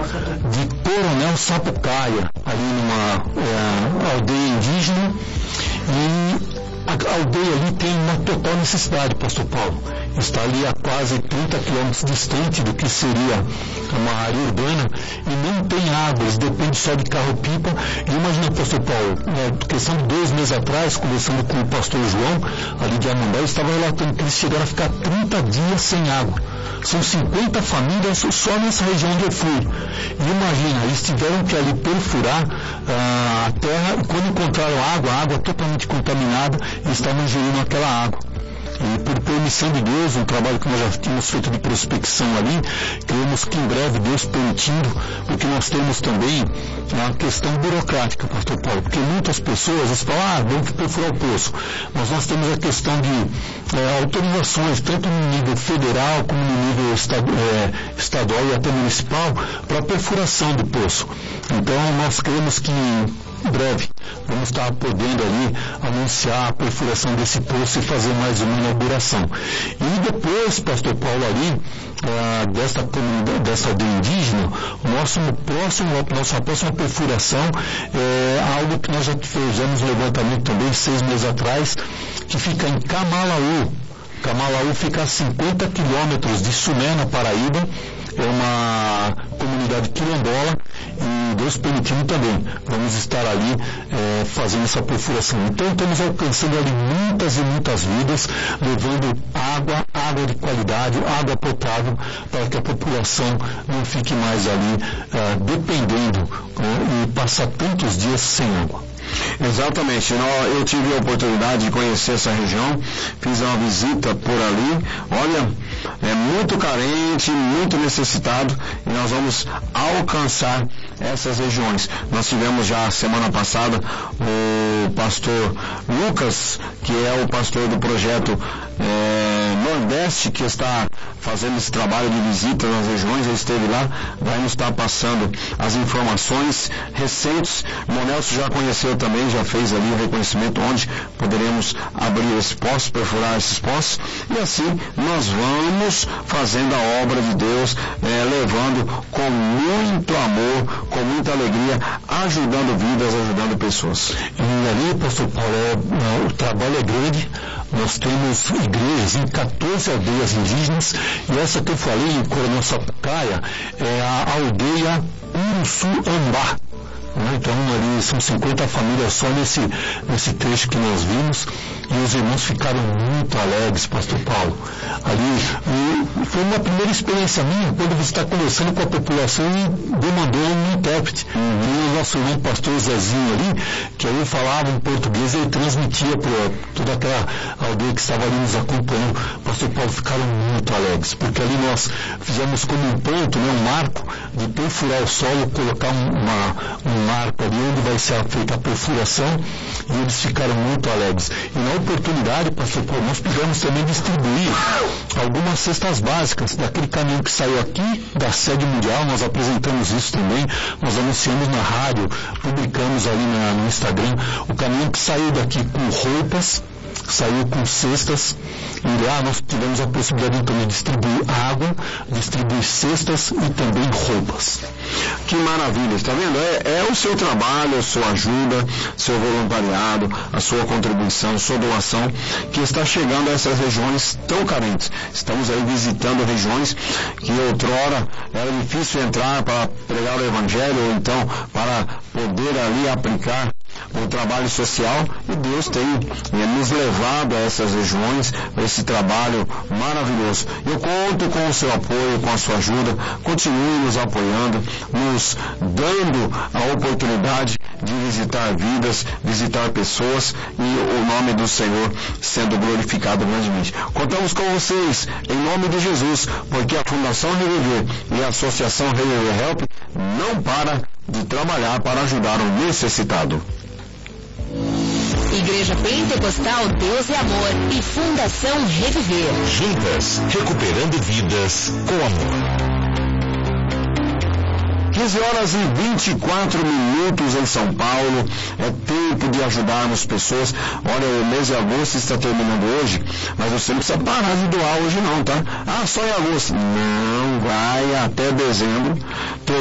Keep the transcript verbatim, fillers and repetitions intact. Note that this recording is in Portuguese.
de Coronel Sapucaia, ali numa é, aldeia indígena, e a aldeia ali tem uma total necessidade, pastor Paulo. Está ali a quase trinta quilômetros distante do que seria uma área urbana e não tem água, eles dependem só de carro-pipa. E imagina, pastor Paulo, é, questão de dois meses atrás, conversando com o pastor João, ali de Amandá, ele estava relatando que eles chegaram a ficar trinta dias sem água. São cinquenta famílias só nessa região onde eu fui. E imagina, eles tiveram que ali perfurar ah, a terra, e quando encontraram água, a água totalmente contaminada, eles estavam ingerindo aquela água. E por permissão de Deus, um trabalho que nós já tínhamos feito de prospecção ali, queremos que em breve, Deus permitindo, porque nós temos também a questão burocrática, pastor Paulo, porque muitas pessoas eles falam, ah, vamos perfurar o poço, mas nós temos a questão de é, autorizações, tanto no nível federal como no nível estadu é, estadual e até municipal, para a perfuração do poço. Então nós queremos que em breve vamos estar podendo ali anunciar a perfuração desse poço e fazer mais uma inauguração. E depois, pastor Paulo, ali, ah, desta comunidade, dessa aldeia indígena, o nosso próximo, nossa próxima perfuração é algo que nós já fizemos um levantamento também seis meses atrás, que fica em Camalaú. Camalaú fica a cinquenta quilômetros de Sumé, na Paraíba. É uma comunidade quilombola e Deus permitindo também, vamos estar ali é, fazendo essa perfuração. Então estamos alcançando ali muitas e muitas vidas, levando água, água de qualidade, água potável, para que a população não fique mais ali é, dependendo é, e passar tantos dias sem água. Exatamente, eu tive a oportunidade de conhecer essa região, fiz uma visita por ali, olha, é muito carente, muito necessitado, e nós vamos alcançar essas regiões. Nós tivemos já semana passada o pastor Lucas, que é o pastor do projeto é, Nordeste, que está fazendo esse trabalho de visita nas regiões, ele esteve lá, vai nos estar passando as informações recentes. Monelso já conheceu também, já fez ali o reconhecimento onde poderemos abrir esse poço, perfurar esses poços, e assim nós vamos fazendo a obra de Deus, é, levando com muito amor, com muita alegria, ajudando vidas, ajudando pessoas. E ali, pastor Paulo, é, o trabalho é grande. Nós temos igrejas em quatorze aldeias indígenas, e essa que eu falei em Coronel Sapucaia é a aldeia Uruçu-Ambá. Então ali são cinquenta famílias só nesse, nesse trecho que nós vimos, e os irmãos ficaram muito alegres, pastor Paulo. Ali e foi uma primeira experiência minha, quando você está conversando com a população e demandou um intérprete. Uhum. E o nosso irmão pastor Zezinho ali, que aí falava em português, ele transmitia para toda aquela aldeia que estava ali nos acompanhando. Pastor Paulo, ficaram muito alegres, porque ali nós fizemos como um ponto, né, um marco de perfurar o solo, colocar uma, um marco ali onde vai ser feita a perfuração, e eles ficaram muito alegres. E na oportunidade, pastor Paulo, nós pudemos também distribuir algumas cestas básicas daquele caminhão que saiu aqui da sede mundial. Nós apresentamos isso também, nós anunciamos na rádio, publicamos ali na, no Instagram, o caminhão que saiu daqui com roupas, saiu com cestas, e lá nós tivemos a possibilidade então de distribuir água, distribuir cestas e também roupas. Que maravilha, está vendo? É, é o seu trabalho, a sua ajuda, seu voluntariado, a sua contribuição, a sua doação, que está chegando a essas regiões tão carentes. Estamos aí visitando regiões que outrora era difícil entrar para pregar o Evangelho, ou então para poder ali aplicar o trabalho social, e Deus tem é, nos levado a essas regiões, a esse trabalho maravilhoso. Eu conto com o seu apoio, com a sua ajuda. Continue nos apoiando, nos dando a oportunidade de visitar vidas, visitar pessoas, e o nome do Senhor sendo glorificado grandemente. Contamos com vocês em nome de Jesus, porque a Fundação Reviver e a Associação Reviver Help não para de trabalhar para ajudar o necessitado. Igreja Pentecostal Deus é Amor e Fundação Reviver. Juntas, recuperando vidas com amor. quinze horas e vinte e quatro minutos em São Paulo. É tempo de ajudarmos pessoas. Olha, o mês de agosto está terminando hoje, mas você não precisa parar de doar hoje não, tá? Ah, só em agosto. Não, vai até dezembro.